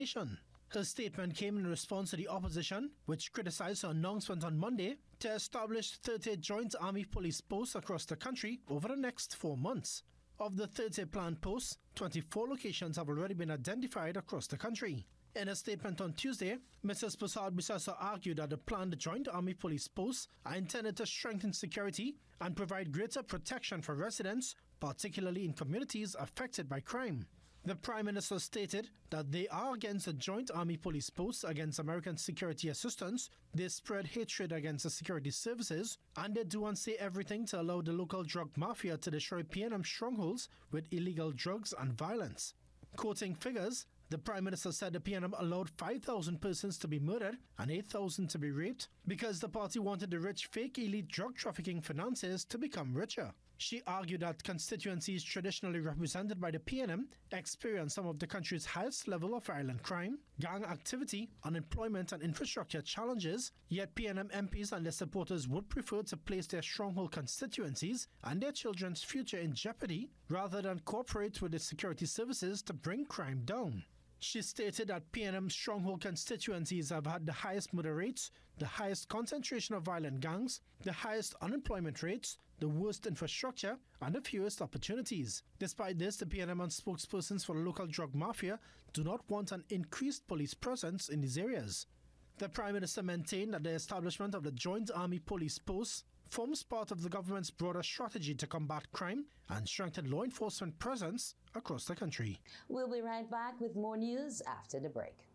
Her statement came in response to the opposition, which criticized her announcement on Monday to establish 30 joint army police posts across the country over the next 4 months. Of the 30 planned posts, 24 locations have already been identified across the country. In a statement on Tuesday, Mrs. Prasad-Bissessar argued that the planned joint army police posts are intended to strengthen security and provide greater protection for residents, particularly in communities affected by crime. The Prime Minister stated that they are against the joint army police posts against American security assistance. They spread hatred against the security services, and they do and say everything to allow the local drug mafia to destroy PNM strongholds with illegal drugs and violence. Quoting figures, the Prime Minister said the PNM allowed 5,000 persons to be murdered and 8,000 to be raped because the party wanted the rich fake elite drug trafficking financiers to become richer. She argued that constituencies traditionally represented by the PNM experience some of the country's highest level of violent crime, gang activity, unemployment and infrastructure challenges, yet PNM MPs and their supporters would prefer to place their stronghold constituencies and their children's future in jeopardy rather than cooperate with the security services to bring crime down. She stated that PNM stronghold constituencies have had the highest murder rates, the highest concentration of violent gangs, the highest unemployment rates, the worst infrastructure, and the fewest opportunities. Despite this, the PNM and spokespersons for the local drug mafia do not want an increased police presence in these areas. The Prime Minister maintained that the establishment of the Joint Army Police Posts forms part of the government's broader strategy to combat crime and strengthen law enforcement presence across the country. We'll be right back with more news after the break.